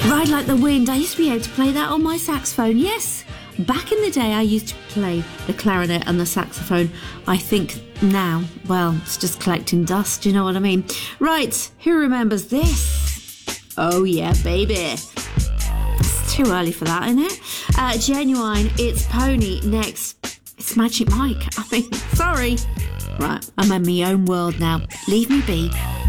Ride Like the Wind. I used to be able to play that on my saxophone. Yes, back in the day I used to play the clarinet and the saxophone. I think now, well, it's just collecting dust, you know what I mean? Right, who remembers this? Oh yeah, baby. It's too early for that, isn't it? Genuine, it's Pony. Next, it's Magic Mike. I mean, sorry. Right, I'm in my own world now. Leave me be.